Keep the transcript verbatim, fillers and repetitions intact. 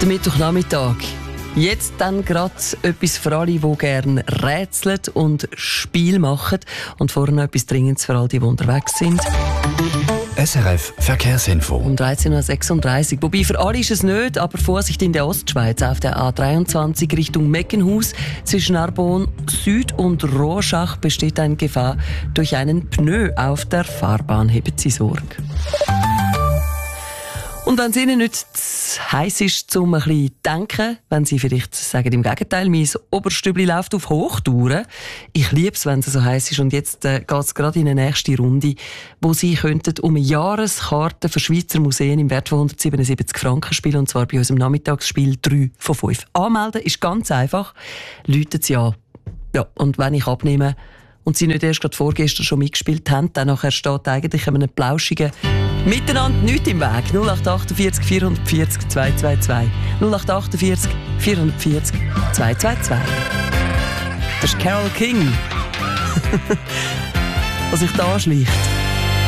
Der Mittwochnachmittag. Jetzt dann gerade etwas für alle, die gerne rätseln und Spiel machen. Und vorher noch etwas Dringendes für alle, die unterwegs sind. S R F Verkehrsinfo. Um dreizehn Uhr sechsunddreißig. Wobei für alle ist es nicht, aber Vorsicht in der Ostschweiz auf der A dreiundzwanzig Richtung Meckenhaus. Zwischen Arbon Süd und Rorschach besteht eine Gefahr durch einen Pneu auf der Fahrbahn. Haben Sie Sorge. Und wenn es Ihnen nicht zu heiss ist, um ein bisschen zu denken, wenn Sie vielleicht sagen, im Gegenteil, mein Oberstübli läuft auf Hochtouren. Ich liebe es, wenn es so heiß ist. Und jetzt äh, geht es gerade in eine nächste Runde, wo Sie könnten um eine Jahreskarte für Schweizer Museen im Wert von hundertsiebenundsiebzig Franken spielen. Und zwar bei unserem Nachmittagsspiel drei von fünf. Anmelden ist ganz einfach. Läuten Sie an. Ja, und wenn ich abnehme und Sie nicht erst gerade vorgestern schon mitgespielt haben, dann nachher steht eigentlich einem plauschigen Miteinander nichts im Weg. null acht achtundvierzig vierhundertvierzig zweihundertzweiundzwanzig. null acht achtundvierzig vierhundertvierzig zweihundertzweiundzwanzig. Das ist Carole King. Was sich da anschleicht.